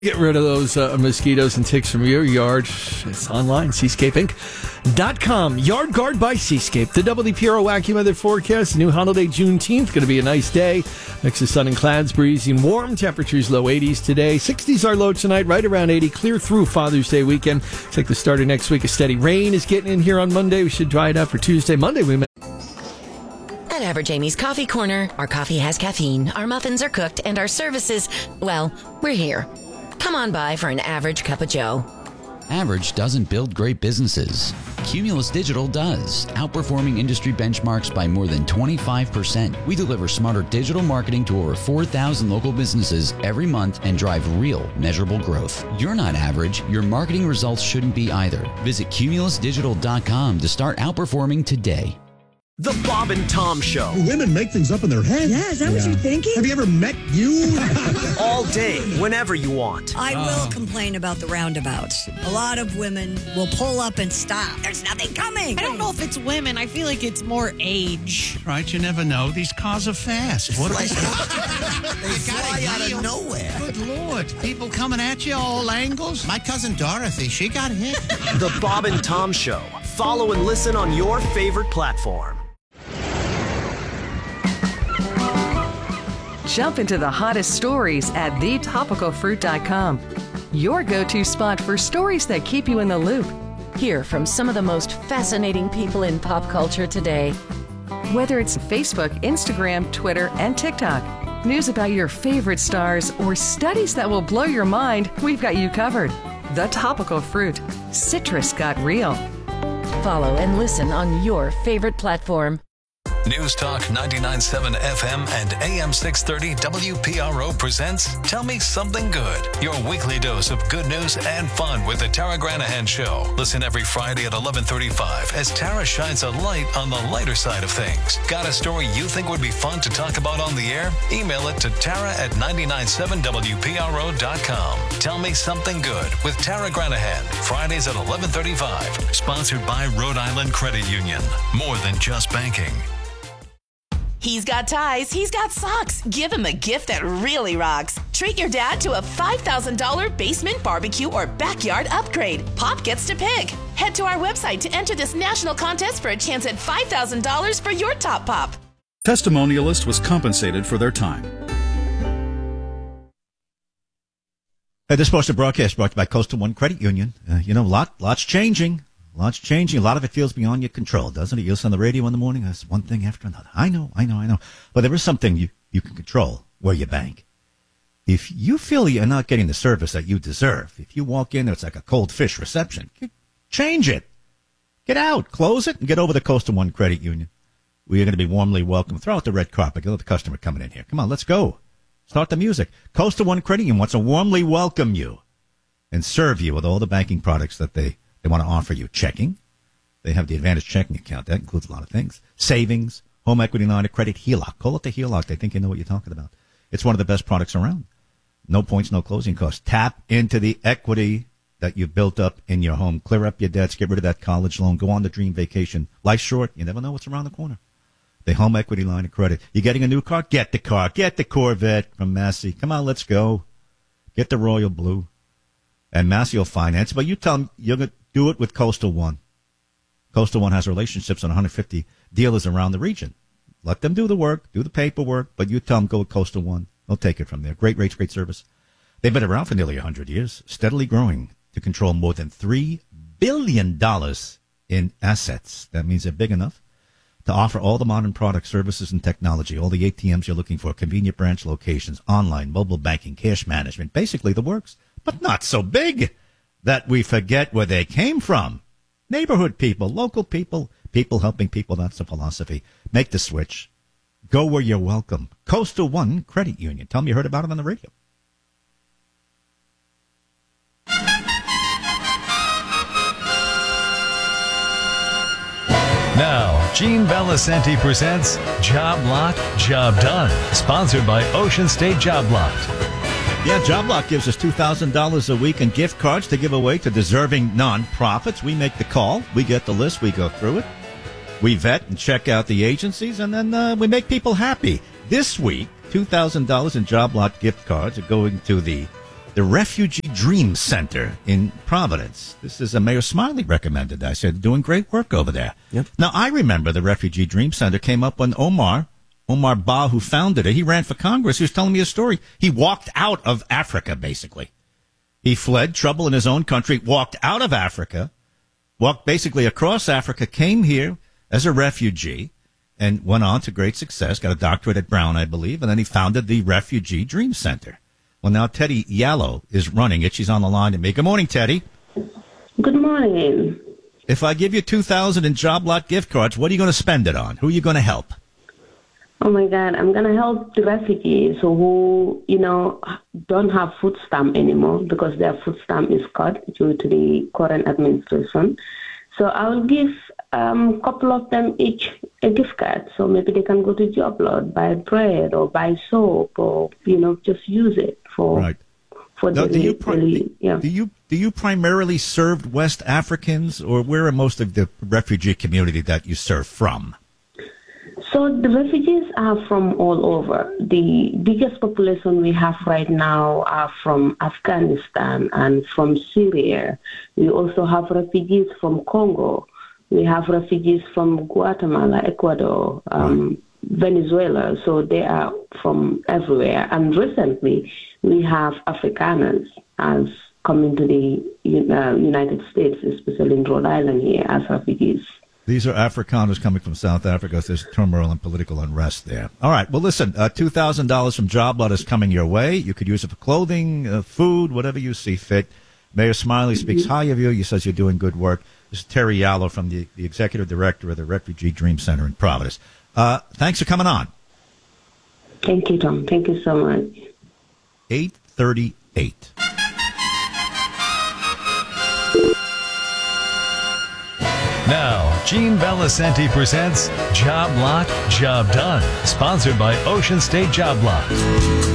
Get rid of those mosquitoes and ticks from your yard. It's online, seascapeinc.com. Yard Guard by Seascape. The WPRO AccuWeather forecast. New holiday Juneteenth. Going to be a nice day. Mix of sun and clouds, breezy and warm. Temperatures low 80s today. 60s are low tonight, right around 80. Clear through Father's Day weekend. It's like the start of next week. A steady rain is getting in here on Monday. We should dry it out for Tuesday. Monday we may. At Average Amy's Coffee Corner, our coffee has caffeine, our muffins are cooked, and our services, well, we're here. Come on by for an average cup of joe. Average doesn't build great businesses. Cumulus Digital does, outperforming industry benchmarks by more than 25%. We deliver smarter digital marketing to over 4,000 local businesses every month and drive real, measurable growth. You're not average. Your marketing results shouldn't be either. Visit cumulusdigital.com to start outperforming today. The Bob and Tom Show. Women make things up in their head. Yeah, is that what you're thinking? Have you ever met you? All day, whenever you want. I will complain about the roundabouts. A lot of women will pull up and stop. There's nothing coming. I don't know if it's women. I feel like it's more age. Right, you never know. These cars are fast. What they fly out of nowhere. Good Lord. People coming at you all angles. My cousin Dorothy, she got hit. The Bob and Tom Show. Follow and listen on your favorite platform. Jump into the hottest stories at thetopicalfruit.com. Your go-to spot for stories that keep you in the loop. Hear from some of the most fascinating people in pop culture today. Whether it's Facebook, Instagram, Twitter, and TikTok, news about your favorite stars, or studies that will blow your mind, we've got you covered. The Topical Fruit. Citrus got real. Follow and listen on your favorite platform. News Talk 99.7 FM and AM 630 WPRO presents Tell Me Something Good, your weekly dose of good news and fun with the Tara Granahan Show. Listen every Friday at 11:35 as Tara shines a light on the lighter side of things. Got a story you think would be fun to talk about on the air? Email it to Tara at 997WPRO.com. Tell Me Something Good with Tara Granahan, Fridays at 11:35. Sponsored by Rhode Island Credit Union. More than just banking. He's got ties, he's got socks. Give him a gift that really rocks. Treat your dad to a $5,000 basement barbecue or backyard upgrade. Pop gets to pick. Head to our website to enter this national contest for a chance at $5,000 for your top pop. Testimonialist was compensated for their time. This portion of broadcast brought to you by Coastal One Credit Union. Lots changing. Lots changing. A lot of it feels beyond your control, doesn't it? You listen on the radio in the morning, that's one thing after another. I know. But there is something you can control where you bank. If you feel you're not getting the service that you deserve, if you walk in and it's like a cold fish reception, change it. Get out, close it, and get over to Coastal One Credit Union. We are going to be warmly welcome. Throw out the red carpet. Get the customer coming in here. Come on, let's go. Start the music. Coastal One Credit Union wants to warmly welcome you and serve you with all the banking products that they want to offer you. Checking. They have the Advantage checking account. That includes a lot of things. Savings, home equity line of credit, HELOC. Call it the HELOC. They think you know what you're talking about. It's one of the best products around. No points, no closing costs. Tap into the equity that you've built up in your home. Clear up your debts. Get rid of that college loan. Go on the dream vacation. Life's short. You never know what's around the corner. The home equity line of credit. You getting a new car? Get the car. Get the Corvette from Massey. Come on, let's go. Get the Royal Blue. And Massey will finance. But you tell them you're going to do it with Coastal One. Coastal One has relationships on 150 dealers around the region. Let them do the work, do the paperwork, but you tell them go with Coastal One. They'll take it from there. Great rates, great service. They've been around for nearly 100 years, steadily growing to control more than $3 billion in assets. That means they're big enough to offer all the modern products, services, and technology, all the ATMs you're looking for, convenient branch locations, online, mobile banking, cash management, basically the works, but not so big that we forget where they came from. Neighborhood people, local people, people helping people, that's the philosophy. Make the switch. Go where you're welcome. Coastal One Credit Union. Tell them you heard about it on the radio. Now, Gene Belicenti presents Job Lot, Job Done, sponsored by Ocean State Job Lot. Yeah, JobLock gives us $2,000 a week in gift cards to give away to deserving nonprofits. We make the call. We get the list. We go through it. We vet and check out the agencies, and then we make people happy. This week, $2,000 in JobLock gift cards are going to the the Refugee Dream Center in Providence. This is Mayor Smiley recommended. I said, doing great work over there. Yep. Now, I remember the Refugee Dream Center came up when Omar Ba, who founded it, he ran for Congress. He was telling me a story. He walked out of Africa, basically. He fled trouble in his own country, walked out of Africa, walked basically across Africa, came here as a refugee, and went on to great success, got a doctorate at Brown, I believe, and then he founded the Refugee Dream Center. Well, now Teddy Yallo is running it. She's on the line to me. Good morning, Teddy. Good morning. If I give you $2,000 in job lot gift cards, what are you going to spend it on? Who are you going to help? Oh, my God. I'm going to help the refugees who, don't have food stamp anymore because their food stamp is cut due to the current administration. So I will give a couple of them each a gift card. So maybe they can go to job lot, buy bread or buy soap or, just use it for... Right. Now, do you primarily serve West Africans, or where are most of the refugee community that you serve from? So the refugees are from all over. The biggest population we have right now are from Afghanistan and from Syria. We also have refugees from Congo. We have refugees from Guatemala, Ecuador, Venezuela. So they are from everywhere. And recently, we have Afrikaners as coming to the United States, especially in Rhode Island here, as refugees. These are Afrikaners coming from South Africa. There's turmoil and political unrest there. All right. Well, listen, $2,000 from Job Lot is coming your way. You could use it for clothing, food, whatever you see fit. Mayor Smiley speaks high of you. He says you're doing good work. This is Terry Yallo from the executive director of the Refugee Dream Center in Providence. Thanks for coming on. Thank you, Tom. Thank you so much. 8:38. Now, Gene Belicenti presents Job Lot, Job Done, sponsored by Ocean State Job Lot.